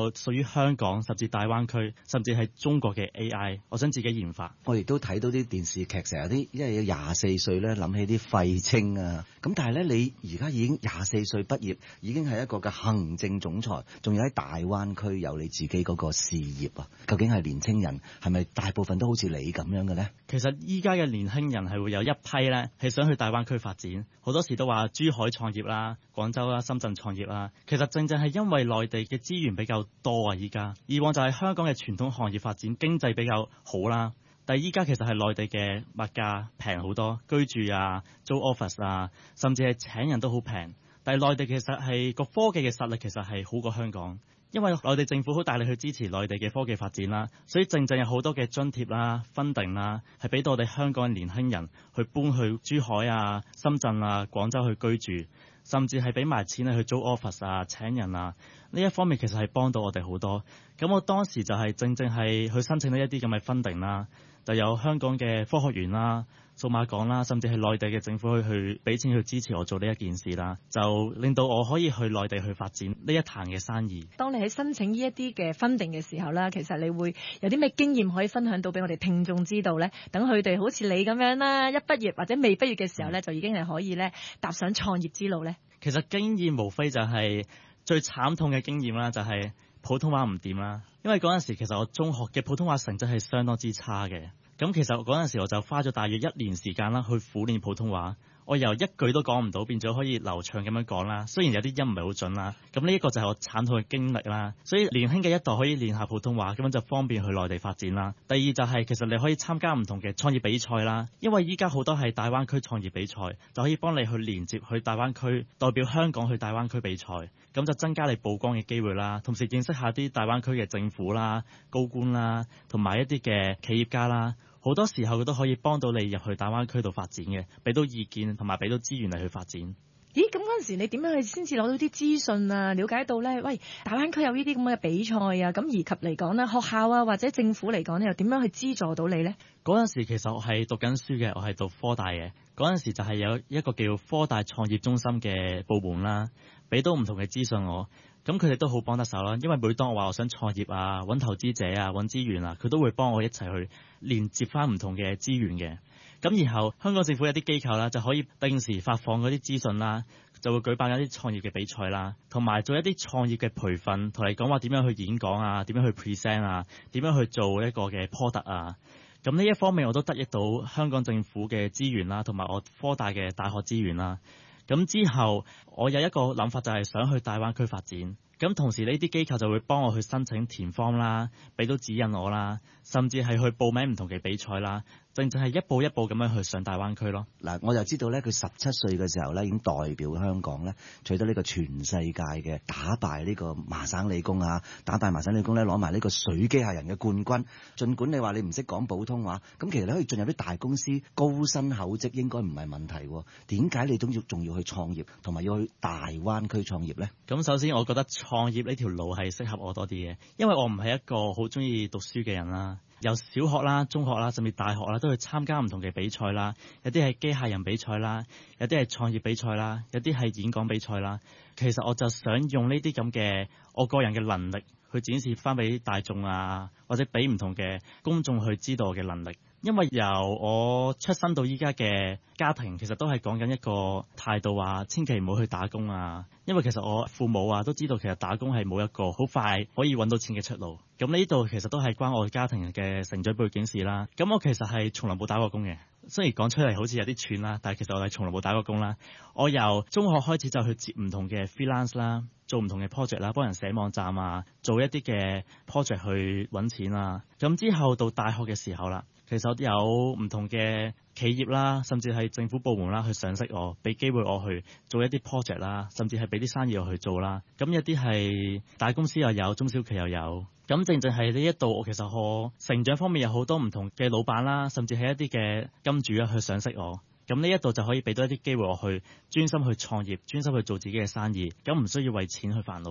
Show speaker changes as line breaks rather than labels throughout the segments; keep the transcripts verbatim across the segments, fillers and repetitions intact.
有屬於香港甚至大灣區甚至係中國嘅 A I， 我想自己研發。
我亦都睇到啲電視劇成日有啲，因為有廿四歲咧諗起啲廢青啊，咁但係咧你而家已經廿四歲畢業，已經係一個嘅行政總裁，仲要喺大灣區有你自己嗰個事業啊！究竟係年青人係咪大部分都好似你咁樣嘅咧？
其實依家嘅年輕人係會有一批咧係想去大灣區發展，好多時都話珠海創業啦、廣州啦、深圳創業啦。其實正正係因為內地嘅資源比較多啊，依家以往就係香港嘅傳統行業發展經濟比較好啦，但係依家其實係內地嘅物價平好多，居住啊、租 office 啊，甚至係請人都好平。但係內地其實係個科技嘅實力其實係好過香港，因為內地政府好大力去支持內地嘅科技發展啦，所以正正有好多嘅津貼啦、funding啦，係俾到我哋香港嘅年輕人去搬去珠海啊、深圳啊、廣州去居住，甚至係俾埋錢去租 office 啊、請人啊，呢一方面其實係幫到我哋好多。咁我當時就係正正係去申請呢一啲咁嘅 funding 啦，就有香港嘅科學園啦、數碼港啦，甚至係內地嘅政府去去俾錢去支持我做呢一件事啦，就令到我可以去內地去發展呢一壇嘅生意。
當你喺申請呢一啲嘅 funding 嘅時候啦，其實你會有啲咩經驗可以分享到俾我哋聽眾知道咧？等佢哋好似你咁樣啦，一畢業或者未畢業嘅時候咧，就已經係可以咧踏上創業之路咧。
其實經驗無非就係最慘痛嘅經驗啦，就係普通話唔掂啦。因為嗰陣時其實我中學嘅普通話成績係相當之差嘅。咁其實嗰陣時我就花咗大約一年時間啦，去苦練普通話。我由一句都講唔到變咗可以流暢咁樣講啦。雖然有啲音唔係好準啦，咁呢一個就係我慘痛嘅經歷啦。所以年輕嘅一代可以練下普通話，咁樣就方便去內地發展啦。第二就係其實你可以參加唔同嘅創業比賽啦，因為依家好多係大灣區創業比賽，就可以幫你去連接去大灣區，代表香港去大灣區比賽，咁就增加你曝光嘅機會啦。同時認識下啲大灣區嘅政府啦、高官啦，同埋一啲嘅企業家啦。好多時候佢都可以幫到你入去大灣區度發展嘅，俾到意見同埋俾到資源嚟去發展。
咦，咁嗰陣時你點樣去先至攞到啲資訊啊？了解到咧，喂，大灣區有呢啲咁嘅比賽啊，咁而及嚟講咧，學校啊或者政府嚟講咧，又點樣去資助到你咧？
嗰陣時其實我係讀緊書嘅，我係讀科大嘅。嗰陣時就係有一個叫科大創業中心嘅部門啦，俾到唔同嘅資訊我。咁佢哋都好幫得手啦，因為每當我話我想創業啊、揾投資者啊、揾資源啊，佢都會幫我一齊去連接翻唔同嘅資源嘅。咁然後香港政府有啲機構啦，就可以定時發放嗰啲資訊啦，就會舉辦一啲創業嘅比賽啦，同埋做一啲創業嘅培訓，同你講話點樣去演講啊，點樣去 present 啊，點樣去做一個嘅 product 啊。咁呢一方面我都得益到香港政府嘅資源啦，同埋我科大嘅大學資源啦。咁之後我有一個諗法，就係想去大灣區發展。咁同時呢啲機構就會幫我去申請填方啦，俾到指引我啦，甚至係去報名唔同嘅比賽啦。正正係一步一步咁樣去上大灣區咯。
嗱，我就知道咧，佢十七歲嘅時候咧，已經代表香港咧取得呢個全世界嘅打敗呢個麻省理工啊，打敗麻省理工咧攞埋呢個水機械人嘅冠軍。儘管你話你唔識講普通話，咁其實你可以進入啲大公司，高薪厚職應該唔係問題喎。點解你都要仲要去創業，同埋要去大灣區創業咧？
咁首先我覺得創業呢條路係適合我多啲嘅，因為我唔係一個好中意讀書嘅人啦。由小學啦、中學啦，甚至大學啦，都去參加唔同嘅比賽啦。有啲係機械人比賽啦，有啲係創業比賽啦，有啲係演講比賽啦。其實我就想用呢啲咁嘅我個人嘅能力去展示翻俾大眾啊，或者俾唔同嘅公眾去知道我嘅能力。因為由我出生到依家嘅家庭，其實都係講緊一個態度啊，千祈唔好去打工啊。因為其實我父母啊都知道，其實打工係冇一個好快可以揾到錢嘅出路。咁呢度其實都係關我家庭嘅成長背景事啦。咁我其實係從來冇打過工嘅，雖然講出嚟好似有啲串啦，但係其實我係從來冇打過工啦。我由中學開始就去接唔同嘅 freelance 啦，做唔同嘅 project 啦，幫人寫網站啊，做一啲嘅 project 去揾錢啊。咁之後到大學嘅時候啦，其實有唔同嘅企業啦，甚至係政府部門啦，去賞識我，俾機會我去做一啲 project 啦，甚至係俾啲生意我去做啦。咁有啲係大公司又有，中小企又有。咁正正係呢一度，我其實我成長方面有好多唔同嘅老闆啦，甚至係一啲嘅金主啊，去賞識我。咁呢一度就可以俾到一啲機會我去專心去創業，專心去做自己嘅生意，咁唔需要為錢去煩惱。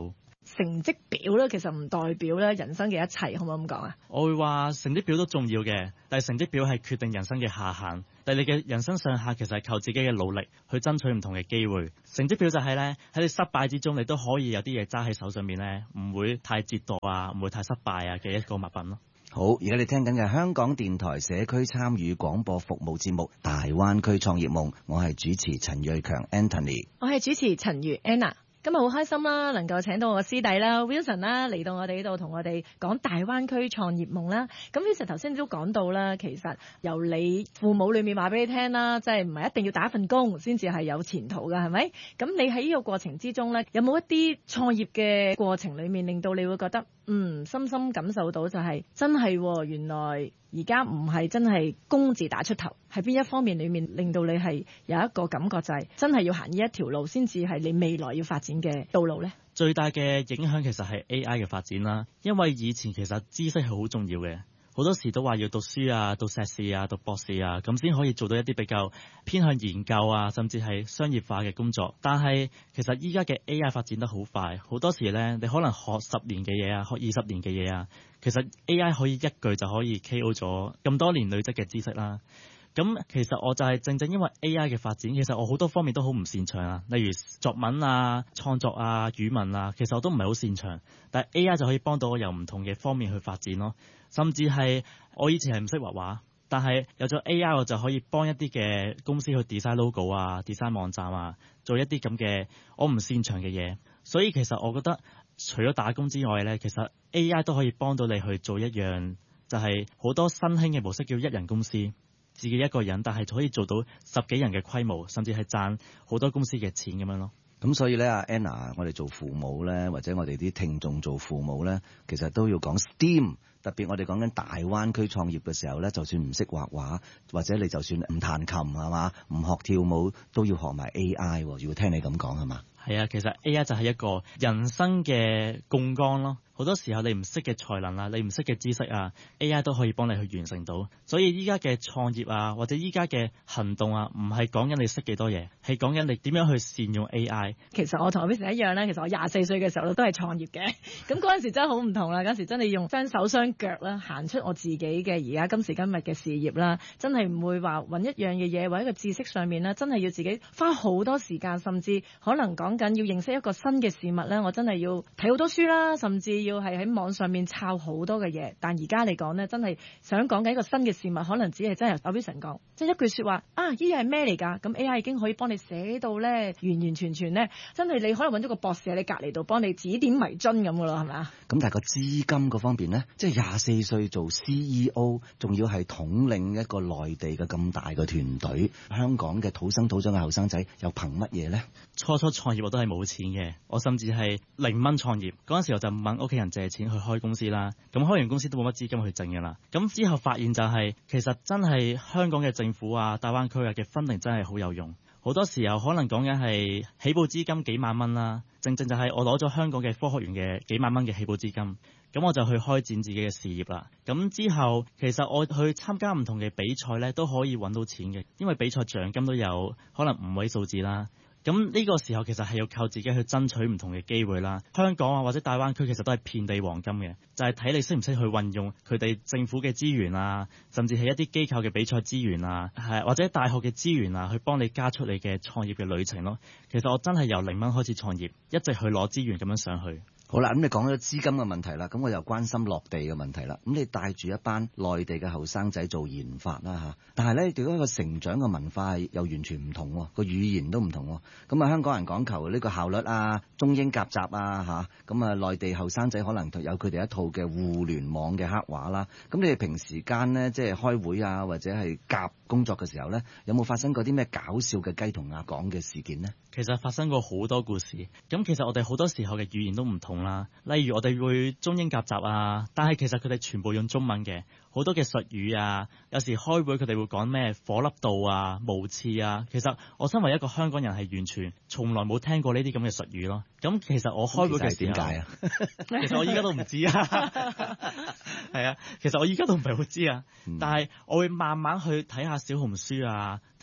成績表咧，其實唔代表咧人生嘅一切，可唔可以咁講啊？
我會話成績表都重要嘅，但係成績表係決定人生嘅下限。但係你嘅人生上下其實係靠自己嘅努力去爭取唔同嘅機會。成績表就係咧喺你失敗之中，你都可以有啲嘢揸喺手上面咧，唔會太折墮啊，唔會太失敗啊嘅一個物品咯。
好，而家你聽緊嘅香港電台社區參與廣播服務節目《大灣區創業夢》，我係主持陳銳強 Anthony，
我係主持陳如 Anna。今日好開心啦，能夠請到我師弟啦 Wilson 啦嚟到我哋呢度同我哋講大灣區創業夢啦。咁 Wilson 頭先都講到啦，其實由你父母裏面話俾你聽啦，即係唔係一定要打份工先至係有前途㗎，係咪？咁你喺呢個過程之中咧，有冇一啲創業嘅過程裏面令到你會覺得嗯深深感受到就係真係原來而家唔係真係工字打出頭，係邊一方面裏面令到你係有一個感覺就係真係要行呢一條路先至係你未來要發展嘅道路呢？
最大嘅影響其實係 A I 嘅發展啦，因為以前其實知識係好重要嘅，好多時都話要讀書啊、讀碩士啊、讀博士啊，咁先可以做到一啲比較偏向研究啊，甚至係商業化嘅工作。但係其實依家嘅 A I 發展得好快，好多時呢，你可能學十年嘅嘢啊，學二十年嘅嘢啊，其實 A I 可以一句就可以 K O 咗咁多年累積嘅知識啦。咁其實我就係正正因為 A I 嘅發展，其實我好多方面都好唔擅長啊，例如作文啊、創作啊、語文啊，其實我都唔係好擅長，但係 A I 就可以幫到我由唔同嘅方面去發展咯。甚至係我以前係唔識畫畫，但係有咗 A I 我就可以幫一啲嘅公司去 design logo 啊、design 網站啊，做一啲咁嘅我唔擅長嘅嘢。所以其實我覺得除咗打工之外咧，其實 A I 都可以幫到你去做一樣，就係好多新興嘅模式叫一人公司。自己一個人，但係可以做到十幾人嘅規模，甚至係賺好多公司嘅錢咁樣咯。
咁所以咧，阿 Anna，我哋做父母咧，或者我哋啲聽眾做父母咧，其實都要講 STEAM。特別我哋講緊大灣區創業嘅時候咧，就算唔識畫畫，或者你就算唔彈琴係嘛，唔學跳舞，都要學埋 A I。如果聽你咁講係嘛？
係啊，其實 A I 就係一個人生嘅槓桿咯。好多時候你唔識嘅才能啊，你唔識嘅知識啊 ，A I 都可以幫你去完成到。所以依家嘅創業啊，或者依家嘅行動啊，唔係講緊你識幾多嘢，係講緊你點樣去善用 A I。
其實我同阿 Wilson 一樣咧，其實我廿四歲嘅時候都係創業嘅。咁嗰陣時真係好唔同啦，嗰陣時真係用雙手雙腳啦，行出我自己嘅而家今時今日嘅事業啦，真係唔會話揾一樣嘅嘢或者一個知識上面咧，真係要自己花好多時間，甚至可能講緊要認識一個新嘅事物咧，我真係要睇好多書啦，甚至要係喺網上面抄好多嘅嘢。但而家嚟講呢，真係想講緊一個新嘅事物，可能只係真係阿 Wilson 講，即係一句説話啊，呢嘢係咩嚟㗎？咁 A I 已經可以幫你寫到咧，完完全全咧，真係你可能揾咗個博士喺你隔離度幫你指點迷津咁嘅咯，係咪啊？
咁但係個資金嗰方面咧，即係廿四歲做 C E O， 仲要係統領一個內地嘅咁大嘅團隊，香港嘅土生土長嘅後生仔又憑乜嘢咧？
初初創業我都係冇錢嘅，我甚至係零蚊創業。嗰陣時我就問屋企人借錢去開公司啦。咁開完公司都冇乜資金去掙㗎啦。咁之後發現就係、是、其實真係香港嘅政府啊、大灣區啊嘅 funding 真係好有用。好多時候可能講緊係起步資金幾萬蚊啦，正正就係我攞咗香港嘅科學園嘅幾萬蚊嘅起步資金，咁我就去開展自己嘅事業啦。咁之後其實我去參加唔同嘅比賽咧，都可以揾到錢嘅，因為比賽獎金都有可能五位數字啦。咁呢個時候其實係要靠自己去爭取唔同嘅機會啦。香港啊或者大灣區其實都係遍地黃金嘅，就係睇你識唔識去運用佢哋政府嘅資源啊，甚至係一啲機構嘅比賽資源啊，係或者大學嘅資源啊，去幫你加速你嘅創業嘅旅程咯。其實我真係由零蚊開始創業，一直去攞資源咁樣上去。
好啦，咁你講咗資金嘅問題啦，咁我又關心落地嘅問題啦。咁你帶住一班內地嘅後生仔做研發啦嚇，但係咧對嗰個成長嘅文化又完全唔同喎，個語言都唔同喎。咁啊香港人講求呢個效率啊、中英夾雜啊嚇，咁啊內地後生仔可能有佢哋一套嘅互聯網嘅黑話啦。咁你哋平時間咧即係開會啊或者係夾工作嘅時候咧，有冇發生過啲咩搞笑嘅雞同鴨講嘅事件呢？
其實發生過好多故事。咁其實我哋好多時候嘅語言都唔同啦，例如我哋會中英夾雜啊，但係其實佢哋全部用中文嘅，好多嘅術語啊，有時開會佢哋會講咩火粒道啊、無刺啊，其實我身為一個香港人係完全從來冇聽過呢啲咁嘅術語咯。咁其實我開會嘅時候，點解啊？其實我依家都唔知啊，係啊，其實我依家都唔係好知啊，嗯、但係我會慢慢去睇下小紅書啊，睇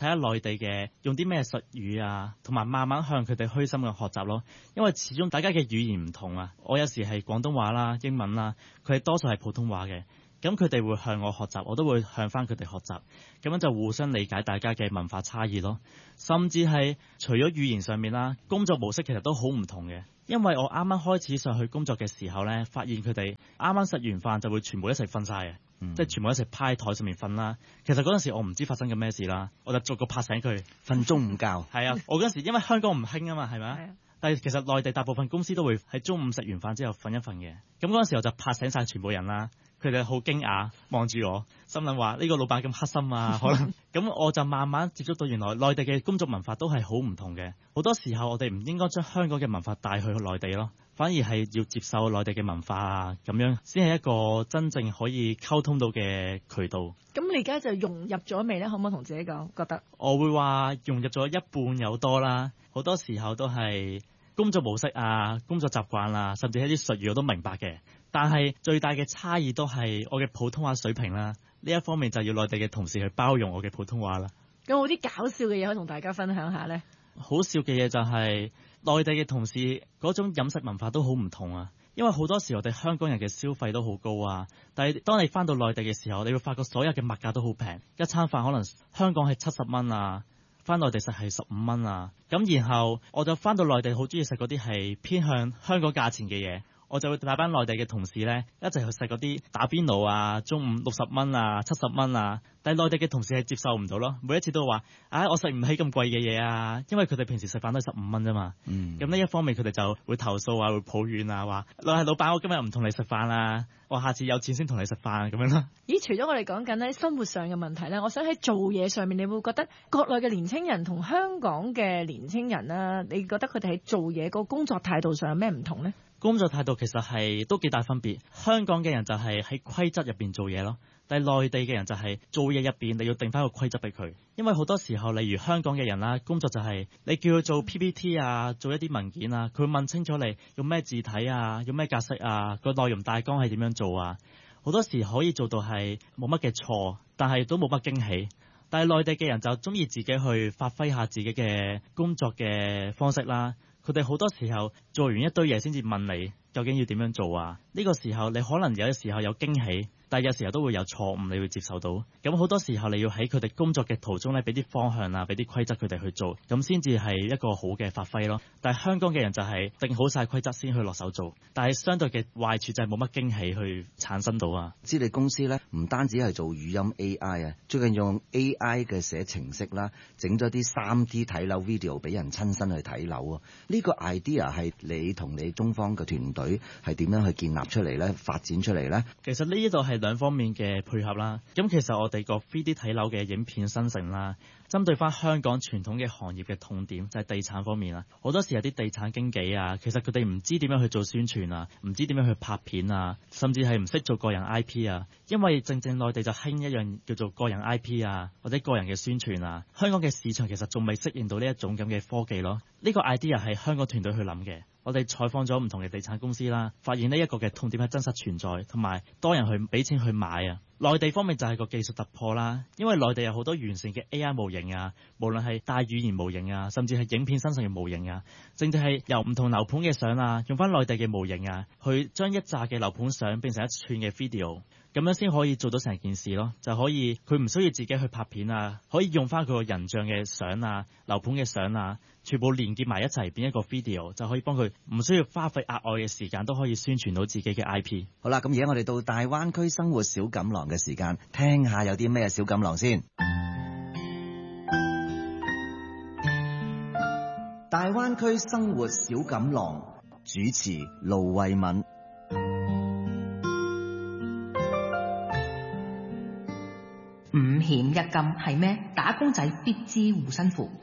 睇下內地嘅用啲咩術語啊，同埋慢慢向佢哋虛心嘅學習咯。因為始終大家嘅語言唔同啊，我有時係廣東話啦、英文啦，佢哋多數係普通話嘅。咁佢哋會向我學習，我都會向翻佢哋學習，咁樣就互相理解大家嘅文化差異咯。甚至係除咗語言上面啦，工作模式其實都好唔同嘅。因為我啱啱開始上去工作嘅時候咧，發現佢哋啱啱食完飯就會全部一齊瞓晒嘅，嗯、即係全部一齊趴喺台上面瞓啦。其實嗰陣時我唔知發生緊咩事啦，我就逐個拍醒佢
瞓中午覺。
係啊，我嗰陣時因為香港唔興啊嘛，係咪啊？但係其實內地大部分公司都會喺中午食完飯之後瞓一瞓嘅。咁嗰陣時我就拍醒晒全部人啦。佢哋好驚訝望住我，心諗話呢個老闆咁黑心啊，可能咁我就慢慢接觸到原來內地嘅工作文化都係好唔同嘅。好多時候我哋唔應該將香港嘅文化帶去內地咯，反而係要接受內地嘅文化啊，咁樣先係一個真正可以溝通到嘅渠道。
咁你而家就融入咗未咧？可唔可以同自己講？覺得
我會話融入咗一半有多啦，好多時候都係工作模式啊、工作習慣啊，甚至係啲術語我都明白嘅。但係最大嘅差異都係我嘅普通話水平啦，呢一方面就要內地嘅同事去包容我嘅普通話啦。
有冇啲搞笑嘅嘢可以同大家分享下呢？
好笑嘅嘢就係內地嘅同事嗰種飲食文化都好唔同啊，因為好多時我哋香港人嘅消費都好高啊，但係當你翻到內地嘅時候，你會發覺所有嘅物價都好平，一餐飯可能香港係七十蚊啊，翻內地食係十五蚊啊，咁然後我就翻到內地好中意食嗰啲係偏向香港價錢嘅嘢。我就會帶班內地嘅同事咧，一齊去食嗰啲打邊爐啊，中午六十蚊啊，七十蚊啊。但係內地嘅同事係接受唔到咯，每一次都話：唉、哎，我食唔起咁貴嘅嘢啊，因為佢哋平時食飯都係十五蚊啫嘛。咁呢、嗯、一方面佢哋就會投訴啊，會抱怨啊，話：老係老闆，我今日唔同你食飯啦，我下次有錢先同你食飯咁樣咯。
咦？除咗我哋講緊咧生活上嘅問題咧，我想喺做嘢上面，你會覺得國內嘅年輕人同香港嘅年輕人啦，你覺得佢哋喺做嘢個工作態度上有咩唔同呢？
工作態度其實係都幾大分別。香港嘅人就係喺規則入邊做嘢咯，但係內地嘅人就係做嘢入邊你要定翻個規則俾佢。因為好多時候，例如香港嘅人啦，工作就係你叫佢做 P P T 啊，做一啲文件啊，佢會問清楚你用咩字體啊，用咩格式啊，個內容大綱係點樣做啊。好多時可以做到係冇乜嘅錯，但係都冇乜驚喜。但係內地嘅人就中意自己去發揮下自己嘅工作嘅方式啦。佢哋好多時候做完一堆嘢先至問你究竟要點樣做啊？呢個時候你可能有嘅時候有驚喜，但係有時候都會有錯誤，你會接受到。咁好多時候你要喺佢哋工作嘅途中咧，俾啲方向啊，俾啲規則佢哋去做，咁先至係一個好嘅發揮咯。但係香港嘅人就係定好晒規則先去落手做，但係相對嘅壞處就係冇乜驚喜去產生到啊。
知你公司咧唔單止係做語音 A I 啊，最近用 A I 嘅寫程式啦，整咗啲三 D 睇樓 video 俾人親身去睇樓啊。呢個 idea 係你同你中方嘅團隊係點樣去建立出嚟咧，發展出嚟咧？
其實呢度係兩方面嘅配合啦。咁其實我哋個 三 D 睇樓嘅影片生成啦，針對翻香港傳統嘅行業嘅痛點就係地產方面啦。好多時有啲地產經紀啊，其實佢哋唔知點樣去做宣傳啊，唔知點樣去拍片啊，甚至係唔識做個人 I P 啊。因為正正內地就興一樣叫做個人 I P 啊，或者個人嘅宣傳啊。香港嘅市場其實仲未適應到呢一種咁嘅科技咯。呢個 idea 係香港團隊去諗嘅。我哋採訪咗唔同嘅地產公司啦，發現呢一個嘅痛點係真實存在，同埋多人去俾錢去買啊。內地方面就係個技術突破啦，因為內地有好多完善嘅 A I 模型啊，無論係大語言模型啊，甚至係影片生成嘅模型啊，正正係由唔同樓盤嘅相啊，用翻內地嘅模型啊，去將一紮嘅樓盤相變成一串嘅 video。咁樣先可以做到成件事咯，就可以佢唔需要自己去拍片啊，可以用翻佢個人像嘅相啊、樓盤嘅相啊，全部連結埋一齊變一個 video， 就可以幫佢唔需要花費額外嘅時間都可以宣傳到自己嘅 I P。
好啦，咁而家我哋到大灣區生活小錦囊嘅時間，聽下有啲咩小錦囊先。大灣區生活小錦囊，主持盧慧敏。
五險一金係咩？打工仔必知護身符。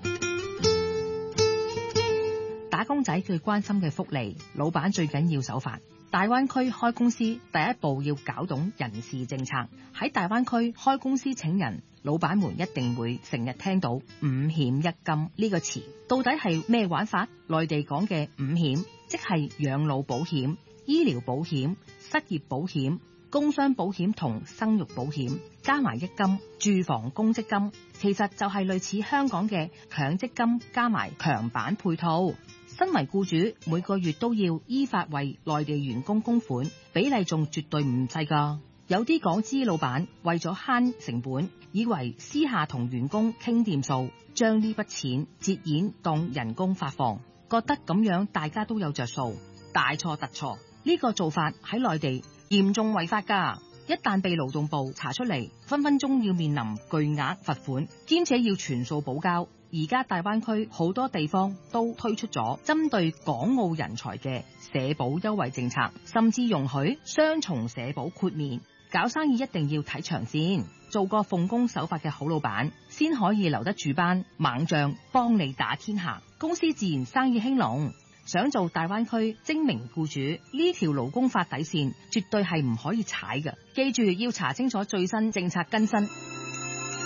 打工仔最關心嘅福利，老闆最緊要守法。大灣區開公司第一步要搞懂人事政策。喺大灣區開公司請人，老闆們一定會成日聽到五險一金呢個詞。到底係咩玩法？內地講嘅五險，即係養老保險、醫療保險、失業保險、 工傷保險同生育保險，加埋一金住房公積金，其實就係類似香港嘅強積金加埋強版配套。身為僱主，每個月都要依法為內地員工供款，比例仲絕對唔細㗎。有啲港資老闆為咗慳成本，以為私下同員工傾掂數，將呢筆錢折現當人工發放，覺得咁樣大家都有着數，大錯特錯。呢個做法喺內地嚴重違法㗎，一旦被勞動部查出嚟，分分鐘要面臨巨額罰款，兼且要全數補交。而家大灣區好多地方都推出咗針對港澳人才嘅社保優惠政策，甚至容許雙重社保豁免。搞生意一定要睇長線，做個奉公守法嘅好老闆，先可以留得住班猛將，幫你打天下，公司自然生意興隆。想做大灣區精明僱主，呢條勞工法底線絕對係唔可以踩嘅。記住要查清楚最新政策更新。